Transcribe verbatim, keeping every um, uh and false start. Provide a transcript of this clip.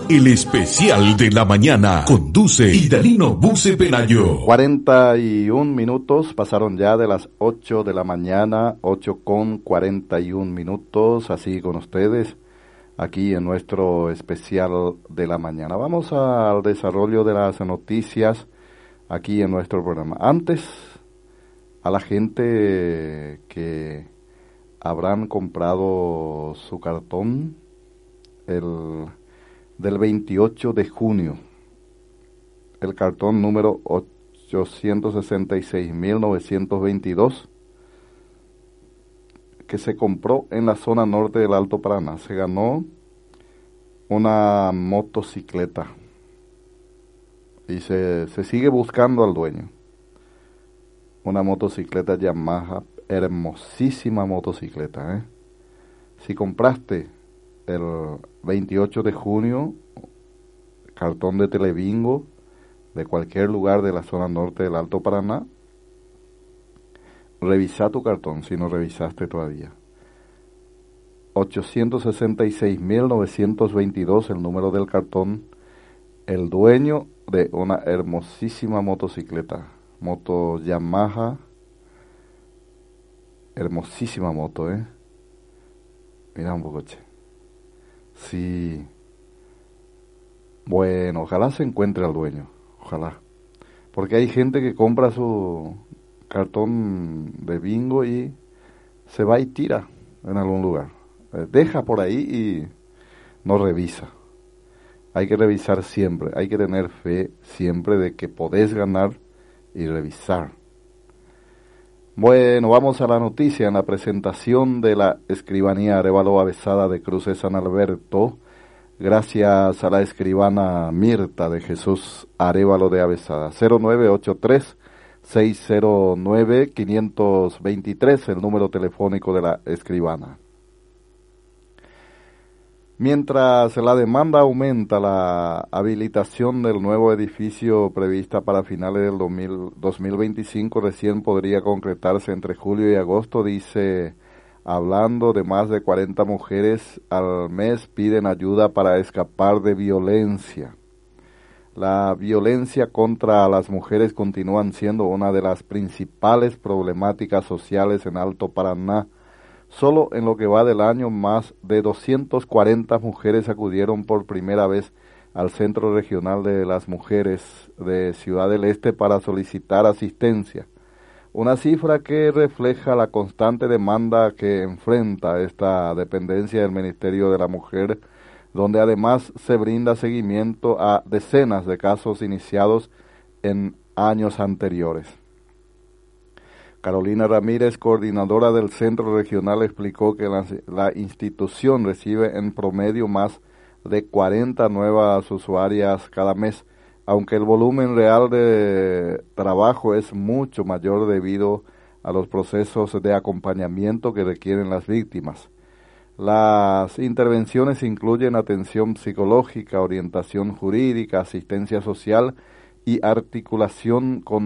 El especial de la mañana. Conduce Idalino Buce Pelayo. cuarenta y un minutos pasaron ya de las ocho de la mañana, ocho con cuarenta y un minutos, así con ustedes, aquí en nuestro especial de la mañana. Vamos al desarrollo de las noticias aquí en nuestro programa. Antes, a la gente que habrán comprado su cartón el del veintiocho de junio, el cartón número ochocientos sesenta y seis mil novecientos veintidós, que se compró en la zona norte del Alto Paraná. Se ganó una motocicleta y se, se sigue buscando al dueño. Una motocicleta Yamaha, hermosísima motocicleta, ¿eh? Si compraste el veintiocho de junio, cartón de Telebingo, de cualquier lugar de la zona norte del Alto Paraná, revisa tu cartón si no revisaste todavía. ochocientos sesenta y seis mil novecientos veintidós, el número del cartón, el dueño de una hermosísima motocicleta, moto Yamaha, hermosísima moto, ¿eh? Mira un poco, che. Sí. Bueno, ojalá se encuentre al dueño, ojalá. Porque hay gente que compra su cartón de bingo y se va y tira en algún lugar. Deja por ahí y no revisa. Hay que revisar siempre, hay que tener fe siempre de que podés ganar y revisar. Bueno, vamos a la noticia. En la presentación de la escribanía Arévalo Avesada de Cruces San Alberto, gracias a la escribana Mirta de Jesús Arévalo de Avesada. Cero nueve ocho tres, seis cero nueve, cinco dos tres, el número telefónico de la escribana. Mientras la demanda aumenta, la habilitación del nuevo edificio prevista para finales del dos mil veinticinco recién podría concretarse entre julio y agosto, dice, hablando de más de cuarenta mujeres al mes piden ayuda para escapar de violencia. La violencia contra las mujeres continúa siendo una de las principales problemáticas sociales en Alto Paraná. Solo en lo que va del año, más de doscientas cuarenta mujeres acudieron por primera vez al Centro Regional de las Mujeres de Ciudad del Este para solicitar asistencia. Una cifra que refleja la constante demanda que enfrenta esta dependencia del Ministerio de la Mujer, donde además se brinda seguimiento a decenas de casos iniciados en años anteriores. Carolina Ramírez, coordinadora del Centro Regional, explicó que la, la institución recibe en promedio más de cuarenta nuevas usuarias cada mes, aunque el volumen real de trabajo es mucho mayor debido a los procesos de acompañamiento que requieren las víctimas. Las intervenciones incluyen atención psicológica, orientación jurídica, asistencia social y articulación con